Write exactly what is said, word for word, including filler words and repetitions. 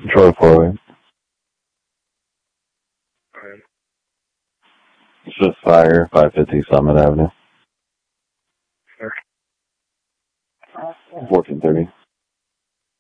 Troy Floyd. It's just fire, five fifty Summit Avenue. fourteen thirty.